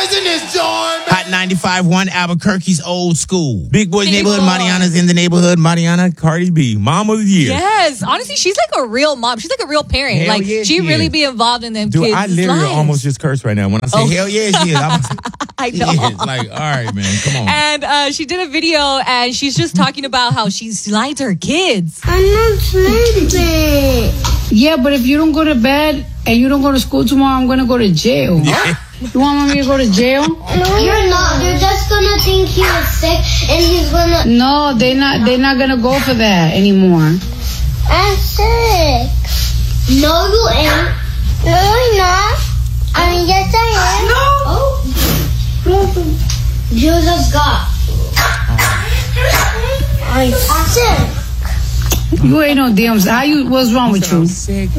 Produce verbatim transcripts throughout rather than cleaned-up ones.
boys in this joint. Hot ninety-five point one Albuquerque's Old School. Big Boys Big Neighborhood. boy. Mariana's in the neighborhood. Mariana, Cardi B, Mom of the Year. Yes, honestly, she's like a real mom. She's like a real parent. Hell like yeah, she she really is. be involved in them Dude, kids' I literally lives. almost just cursed right now when I say Oh. hell yeah, she is. I'm, I she know. is. Like, all right, man, come on. And uh, she did a video, and she's just talking about how she's lying to her kids. I'm not sleeping. Yeah, but if you don't go to bed and you don't go to school tomorrow, I'm going to go to jail. Yeah. You want me to go to jail? No, you're not. They're just gonna think he was sick and he's gonna. No, they're not. They're not going to go for that anymore. I'm sick. No, you ain't. No, you're not. I mean, yes, I am. No. Oh. Jesus God. I'm sick. You ain't no damn. How you? What's wrong with you? Sick.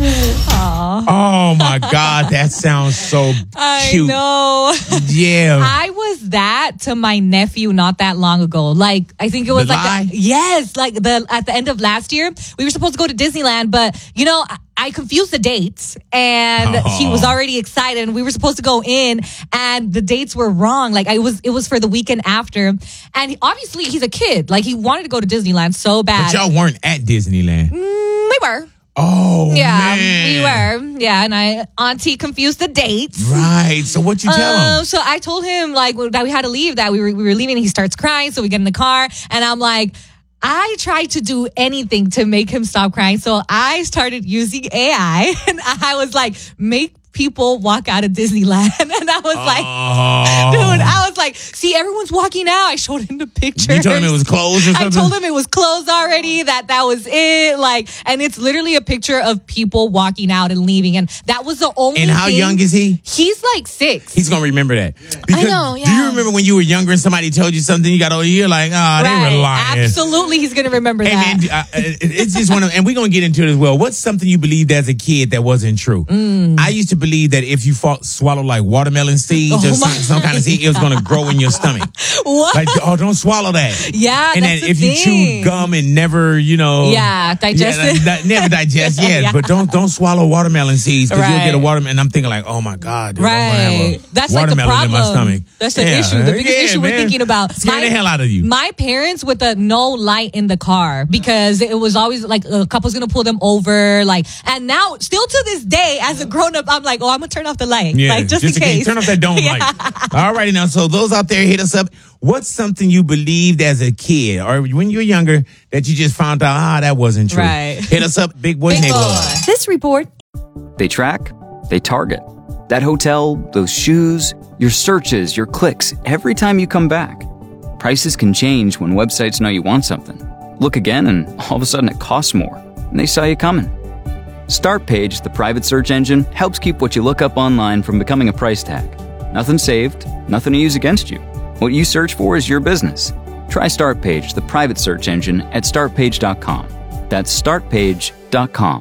Oh my God, that sounds so I cute. know. Yeah. I was that to my nephew not that long ago. Like, I think it was The like, lie? a, yes, like the at the end of last year, we were supposed to go to Disneyland, but you know, I, I confused the dates, and Oh. he was already excited, and we were supposed to go in, and the dates were wrong. Like, I was, it was for the weekend after, and he, obviously he's a kid. Like, he wanted to go to Disneyland so bad. But y'all weren't at Disneyland. Mm, we were. Oh, Yeah, man. we were. Yeah, and I auntie confused the dates. Right. So what you tell him? Um, so I told him like that we had to leave, that we were we were leaving. And he starts crying, so we get in the car, and I'm like, I tried to do anything to make him stop crying. So I started using A I, and I was like, make people walk out of Disneyland. And I was like, Oh. dude, I was like, see, everyone's walking out. I showed him the picture. You told him it was closed or something? I told him it was closed already, that that was it. Like, and it's literally a picture of people walking out and leaving. And that was the only And how thing- young is he? He's like six. He's going to remember that. Because know, Do yeah. you remember when you were younger and somebody told you something you got over here? Like, oh, they were lying. Absolutely, he's gonna remember Hey, that. man, uh, it- it's just one of, and we're going to get into it as well. What's something you believed as a kid that wasn't true? Mm. I used to believe that if you fought, swallowed like watermelon seeds Oh or some, my- some kind of seed, it was going to grow in your stomach. What? Like, oh, don't swallow that. Yeah, And that's then the if you thing. chew gum and never, you know. Yeah, digest it. that- never digest, yeah, Yeah. But don't don't swallow watermelon seeds because you'll Right. get a watermelon. And I'm thinking like, oh my God, dude, I'm gonna Right. have a That's like the watermelon in my problem. stomach. That's the Yeah. issue. The biggest Yeah, issue we're man. thinking about. Scare the hell out of you. My parents with the no light in the car, because it was always like a couple's gonna pull them over. Like, and now still to this day, as a grown up, I'm like, oh, I'm gonna turn off the light. Yeah, Like, just, in case. Turn off that dome Yeah. light. All righty now. So those out there, hit us up. What's something you believed as a kid or when you were younger that you just found out, ah, that wasn't true? Right. Hit us up, Big Boys Big Neighborhood. boy. This report. They track, they target. That hotel, those shoes, your searches, your clicks, every time you come back. Prices can change when websites know you want something. Look again and all of a sudden it costs more. And they saw you coming. Startpage, the private search engine, helps keep what you look up online from becoming a price tag. Nothing saved, nothing to use against you. What you search for is your business. Try Startpage, the private search engine, at start page dot com. That's start page dot com.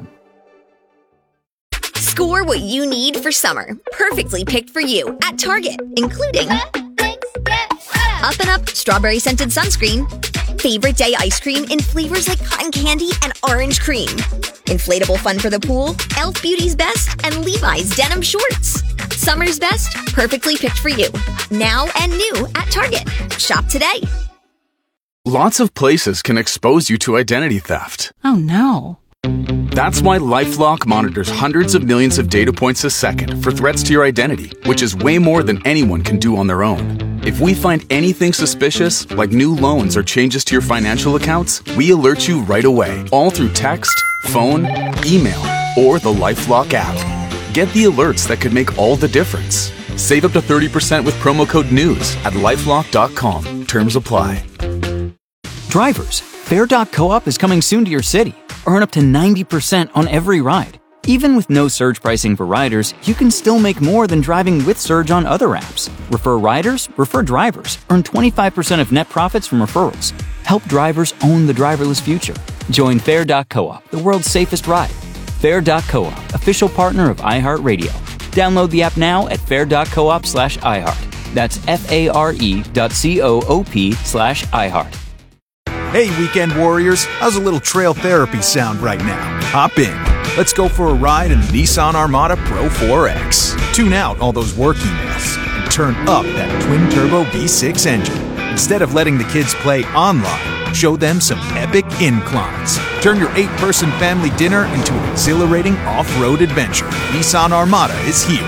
Score what you need for summer. Perfectly picked for you at Target, including Up and Up strawberry scented sunscreen, favorite day ice cream in flavors like cotton candy and orange cream, inflatable fun for the pool, Elf Beauty's Best, and Levi's denim shorts. Summer's best, perfectly picked for you. Now and new at Target. Shop today. Lots of places can expose you to identity theft. Oh no. That's why LifeLock monitors hundreds of millions of data points a second for threats to your identity, which is way more than anyone can do on their own. If we find anything suspicious, like new loans or changes to your financial accounts, we alert you right away, all through text, phone, email, or the LifeLock app. Get the alerts that could make all the difference. Save up to thirty percent with promo code NEWS at lifelock dot com. Terms apply. Drivers, Fare dot coop is coming soon to your city. Earn up to ninety percent on every ride. Even with no surge pricing for riders, you can still make more than driving with Surge on other apps. Refer riders, refer drivers. Earn twenty-five percent of net profits from referrals. Help drivers own the driverless future. Join Fare dot coop, the world's safest ride. Fare dot coop, official partner of iHeartRadio. Download the app now at fare dot coop slash iHeart. That's F-A-R-E dot C-O-O-P slash iHeart. Hey, weekend warriors, how's a little trail therapy sound right now? Hop in. Let's go for a ride in the Nissan Armada Pro four X. Tune out all those work emails and turn up that twin-turbo V six engine. Instead of letting the kids play online, show them some epic inclines. Turn your eight-person family dinner into an exhilarating off-road adventure. Nissan Armada is here.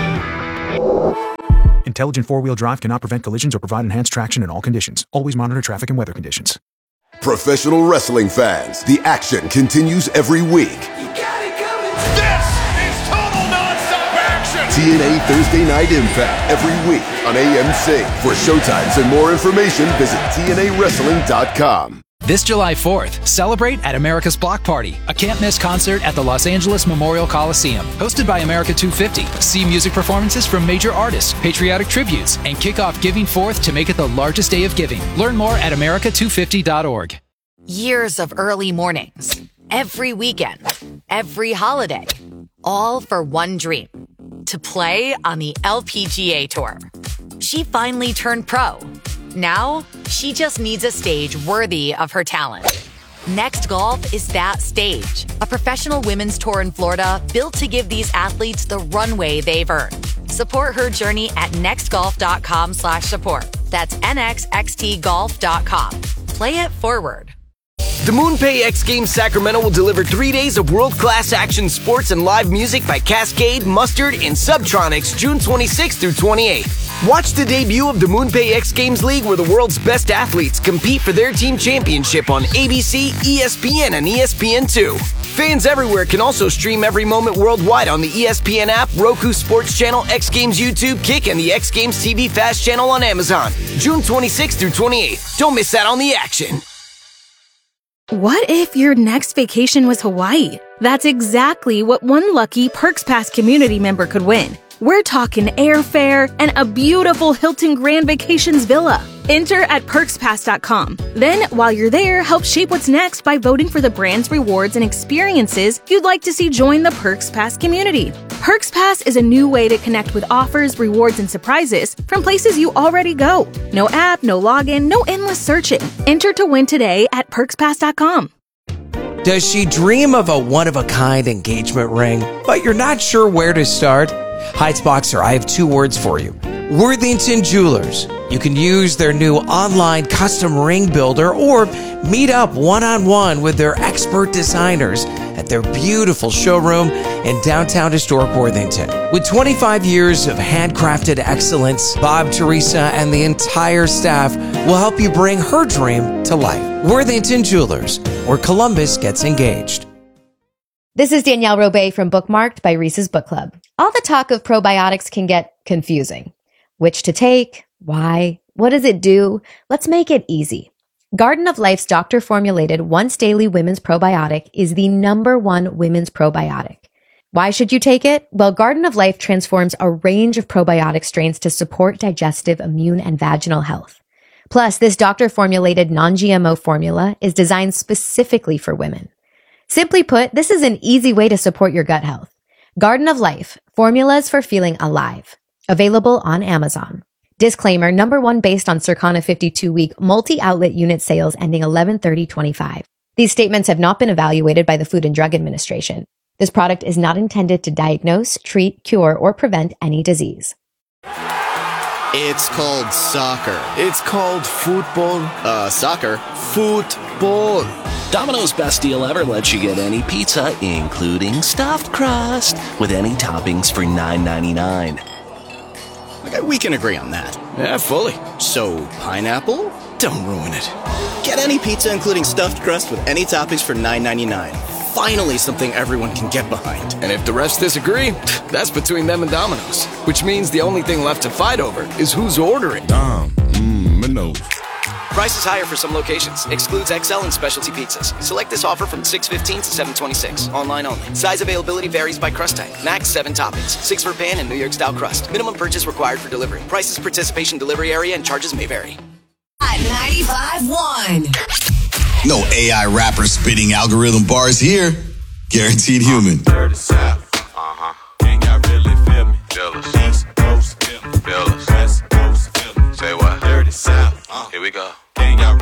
Intelligent four-wheel drive cannot prevent collisions or provide enhanced traction in all conditions. Always monitor traffic and weather conditions. Professional wrestling fans, the action continues every week. You got it coming. This is total non-stop action. T N A Thursday Night Impact every week on A M C. For showtimes and more information, visit T N A wrestling dot com. This July fourth, celebrate at America's Block Party, a can't-miss concert at the Los Angeles Memorial Coliseum. Hosted by America two fifty. See music performances from major artists, patriotic tributes, and kick off Giving Fourth to make it the largest day of giving. Learn more at America two fifty dot org. Years of early mornings, every weekend, every holiday, all for one dream, to play on the L P G A Tour. She finally turned pro. Now, she just needs a stage worthy of her talent. Next Golf is that stage, a professional women's tour in Florida built to give these athletes the runway they've earned. Support her journey at nextgolf.com slash support. That's N X X T golf dot com. Play it forward. The MoonPay X Games Sacramento will deliver three days of world-class action sports and live music by Cascade, Mustard, and Subtronics June twenty-sixth through twenty-eighth. Watch the debut of the MoonPay X Games League, where the world's best athletes compete for their team championship on A B C, E S P N, and E S P N two. Fans everywhere can also stream every moment worldwide on the E S P N app, Roku Sports Channel, X Games YouTube, Kick, and the X Games T V Fast channel on Amazon. June twenty-sixth through twenty-eighth. Don't miss out on the action. What if your next vacation was Hawaii? That's exactly what one lucky Perks Pass community member could win. We're talking airfare and a beautiful Hilton Grand Vacations villa. Enter at perks pass dot com. Then, while you're there, help shape what's next by voting for the brands, rewards, and experiences you'd like to see join the Perks Pass community. Perks Pass is a new way to connect with offers, rewards, and surprises from places you already go. No app, no login, no endless searching. Enter to win today at perks pass dot com. Does she dream of a one-of-a-kind engagement ring, but you're not sure where to start? Heightsboxer, I have two words for you. Worthington Jewelers. You can use their new online custom ring builder or meet up one-on-one with their expert designers at their beautiful showroom in downtown historic Worthington. With twenty-five years of handcrafted excellence, Bob, Teresa, and the entire staff will help you bring her dream to life. Worthington Jewelers, where Columbus gets engaged. This is Danielle Robay from Bookmarked by Reese's Book Club. All the talk of probiotics can get confusing. Which to take? Why? What does it do? Let's make it easy. Garden of Life's doctor-formulated once-daily women's probiotic is the number one women's probiotic. Why should you take it? Well, Garden of Life transforms a range of probiotic strains to support digestive, immune, and vaginal health. Plus, this doctor-formulated non-G M O formula is designed specifically for women. Simply put, this is an easy way to support your gut health. Garden of Life, formulas for feeling alive. Available on Amazon. Disclaimer, number one based on Circana fifty-two week multi-outlet unit sales ending eleven thirty twenty-five. These statements have not been evaluated by the Food and Drug Administration. This product is not intended to diagnose, treat, cure, or prevent any disease. It's called soccer. It's called football. Uh, soccer. Football. Domino's best deal ever lets you get any pizza, including stuffed crust, with any toppings for nine ninety-nine. Okay, we can agree on that. Yeah, fully. So, pineapple? Don't ruin it. Get any pizza, including stuffed crust, with any toppings for nine ninety-nine. Finally, something everyone can get behind. And if the refs disagree, that's between them and Domino's. Which means the only thing left to fight over is who's ordering. Dom, mmm, Minos. Price is higher for some locations. Excludes X L and specialty pizzas. Select this offer from six fifteen to seven twenty-six. Online only. Size availability varies by crust type. Max seven toppings. Six for pan and New York style crust. Minimum purchase required for delivery. Prices, participation, delivery area, and charges may vary. ninety-five one. No A I rapper spitting algorithm bars here. Guaranteed human.